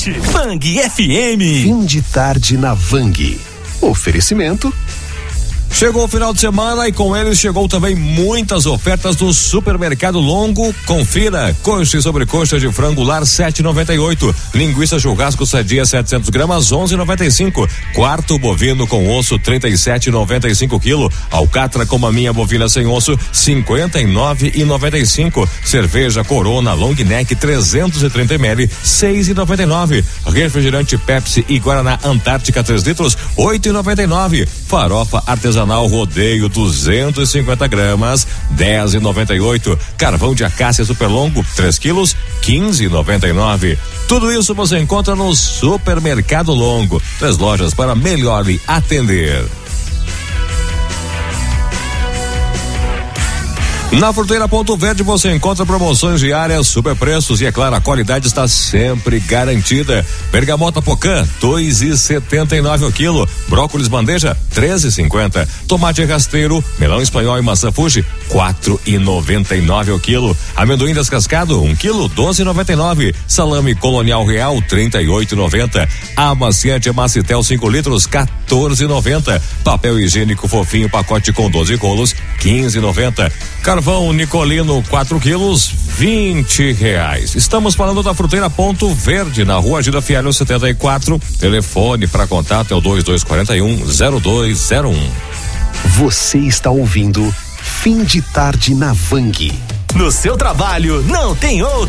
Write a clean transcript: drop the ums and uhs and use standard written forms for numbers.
Curte Vang FM. Fim de tarde na Vang. Oferecimento. Chegou o final de semana e com ele chegou também muitas ofertas do Supermercado Longo. Confira: coxa e sobrecoxa de frango lar 7,98, linguiça churrasco sadia 700 gramas 11,95, quarto bovino com osso 37,95 quilo, alcatra com maminha bovina sem osso 59,95, cerveja Corona Long Neck 330 ml 6,99, refrigerante Pepsi e Guaraná Antártica 3 litros 8,99, farofa artesanal Rodeio 250 gramas 10,98, carvão de acácia Superlongo 3 quilos 15,99. Tudo isso você encontra no Supermercado Longo. 3 lojas para melhor lhe atender. Na Fruteira Ponto Verde você encontra promoções diárias, super preços e, é claro, a qualidade está sempre garantida. Bergamota Pocã, 2,79 o quilo. Brócolis bandeja, 13,50. Tomate rasteiro, melão espanhol e maçã Fuji, 4,99 o quilo. Amendoim descascado, 1 quilo, 12,99. Salame Colonial Real, 38,90. Amaciante Macitel 5 litros, 14,90. Papel higiênico fofinho, pacote com 12 rolos, 15,90. Carvão Nicolino 4 quilos, R$20. Estamos falando da Fruteira Ponto Verde, na Rua Girafialho 74. Telefone para contato é o 2241-0201. Você está ouvindo Fim de Tarde na Vang. No seu trabalho não tem outra.